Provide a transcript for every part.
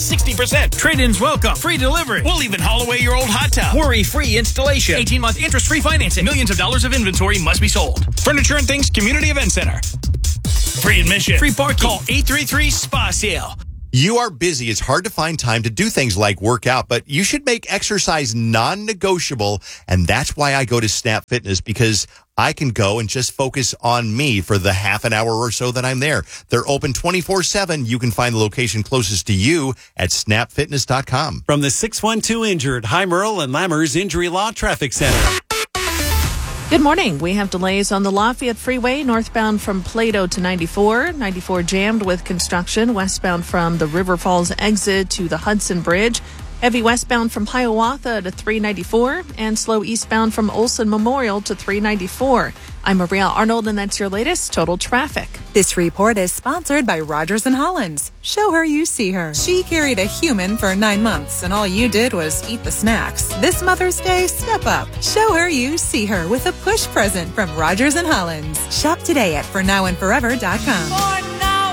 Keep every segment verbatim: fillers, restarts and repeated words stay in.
sixty percent. Trade-ins welcome. Free delivery. We'll even haul away your old hot tub. Worry-free installation. eighteen-month interest-free financing. Millions of dollars of inventory must be sold. Furniture and Things Community Event Center. Free admission. Free parking. Call eight three three S P A Sale. You are busy. It's hard to find time to do things like work out, but you should make exercise non-negotiable. And that's why I go to Snap Fitness, because I can go and just focus on me for the half an hour or so that I'm there. They're open twenty-four seven. You can find the location closest to you at snap fitness dot com. From the six one two Injured, High Merle and Lammers Injury Law Traffic Center. Good morning. We have delays on the Lafayette Freeway, northbound from Plato to ninety-four. ninety-four jammed with construction, westbound from the River Falls exit to the Hudson Bridge. Heavy westbound from Hiawatha to three ninety-four, and slow eastbound from Olson Memorial to three ninety-four. I'm Maria Arnold, and that's your latest total traffic. This report is sponsored by Rogers and Hollins. Show her you see her. She carried a human for nine months, and all you did was eat the snacks. This Mother's Day, step up. Show her you see her with a push present from Rogers and Hollins. Shop today at for now and forever dot com. For now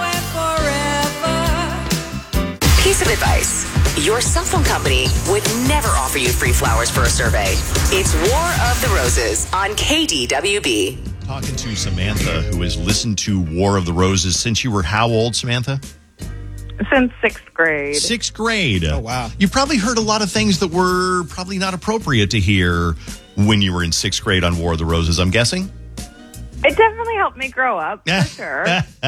and forever. Piece of advice. Your cell phone company would never offer you free flowers for a survey. It's War of the Roses on K D W B. Talking to Samantha, who has listened to War of the Roses since you were how old, Samantha? Since sixth grade. Sixth grade. Oh, wow. You probably heard a lot of things that were probably not appropriate to hear when you were in sixth grade on War of the Roses, I'm guessing? It definitely helped me grow up, for sure.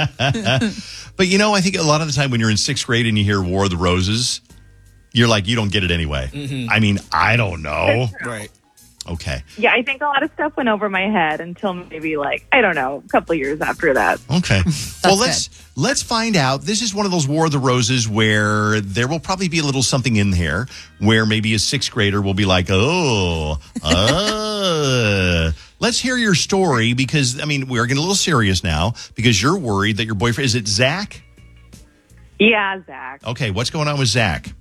But, you know, I think a lot of the time when you're in sixth grade and you hear War of the Roses, you're like, you don't get it anyway. Mm-hmm. I mean, I don't know. Right. Okay. Yeah, I think a lot of stuff went over my head until maybe, like, I don't know, a couple of years after that. Okay. Well, let's good. let's find out. This is one of those War of the Roses where there will probably be a little something in here where maybe a sixth grader will be like, oh, uh. Let's hear your story because, I mean, we're getting a little serious now because you're worried that your boyfriend, is it Zach? Yeah, Zach. Okay, what's going on with Zach?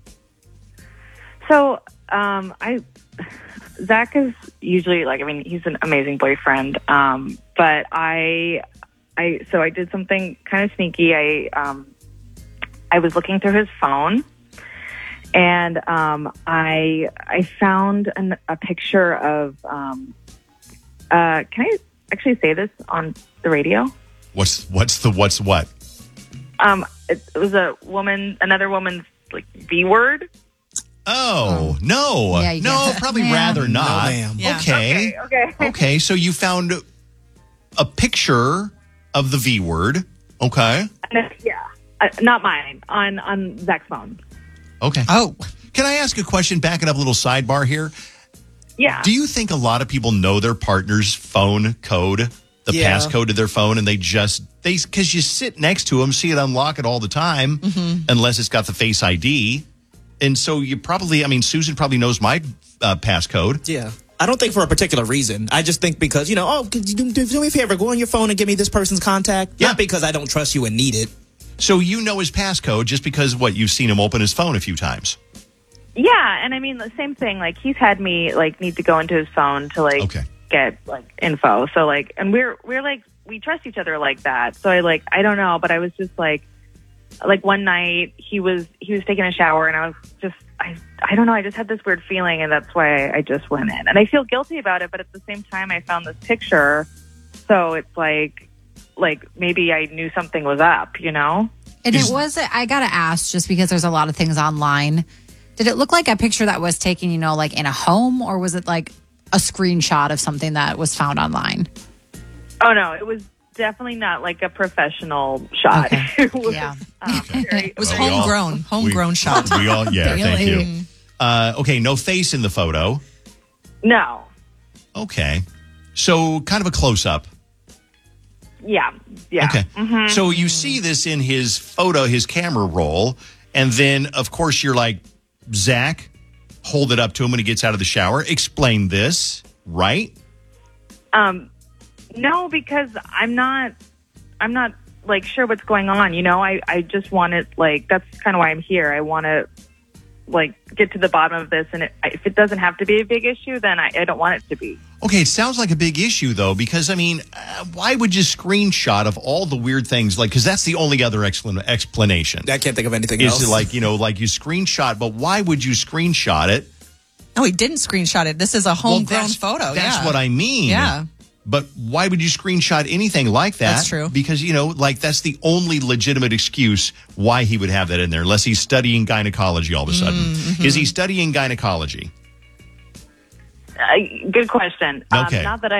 So, um, I... Zach is usually like, I mean, he's an amazing boyfriend. Um, but I, I, so I did something kind of sneaky. I, um, I was looking through his phone and, um, I, I found an, a picture of, um, uh, can I actually say this on the radio? What's, what's the, what's what? Um, it, it was a woman, another woman's like V word. Oh, no. Yeah, no, probably ma'am. rather not. No, ma'am. Yeah. Okay. Okay, okay. Okay, so you found a picture of the V word. Okay. Yeah, uh, not mine, on, on Zach's phone. Okay. Oh. Can I ask a question, backing up a little sidebar here? Yeah. Do you think a lot of people know their partner's phone code, the Yeah. passcode to their phone, and they just, they because you sit next to them, see it unlock it all the time, mm-hmm. unless it's got the Face I D. And so you probably, I mean, Susan probably knows my uh, passcode. Yeah. I don't think for a particular reason. I just think because, you know, oh, could you do, do, do me a favor, go on your phone and give me this person's contact. Yeah. Not because I don't trust you and need it. So you know his passcode just because, what, you've seen him open his phone a few times. Yeah, and I mean, the same thing. Like, he's had me, like, need to go into his phone to, like, Okay. get, like, info. So, like, and we're, we're, like, we trust each other like that. So I, like, I don't know, but I was just, like, like, one night, he was, he was taking a shower, and I was just, I, I don't know, I just had this weird feeling, and that's why I just went in. And I feel guilty about it, but at the same time, I found this picture, so it's like, like, maybe I knew something was up, you know? And it was, I got to ask, just because there's a lot of things online, did it look like a picture that was taken, you know, like in a home, or was it like a screenshot of something that was found online? Oh, no, it was definitely not like a professional shot. Okay. It was, Yeah. um, very, It was Well, we all- homegrown, homegrown we, shot. We all, yeah, thank Really? you. Uh, okay, no face in the photo. no. Okay. So kind of a close-up. Yeah. Yeah. Okay. Mm-hmm. So you see this in his photo, his camera roll, and then, of course, you're like, Zach, hold it up to him when he gets out of the shower. Explain this, right? Um, no, because I'm not, I'm not like sure what's going on. You know, I, I just want it, like, that's kind of why I'm here. I want to, like get to the bottom of this, and it, if it doesn't have to be a big issue, then I, I don't want it to be. Okay, it sounds like a big issue, though, because, I mean, uh, why would you screenshot of all the weird things? Like, because that's the only other explan- explanation. I can't think of anything Is else. it like, you know, like you screenshot, but why would you screenshot it? No, he didn't screenshot it. This is a Well, homegrown that's- photo. That's yeah. what I mean. Yeah. But why would you screenshot anything like that? That's true. Because, you know, like that's the only legitimate excuse why he would have that in there, unless he's studying gynecology all of a sudden. Mm-hmm. Is he studying gynecology? Uh, good question. Okay. Um, not that I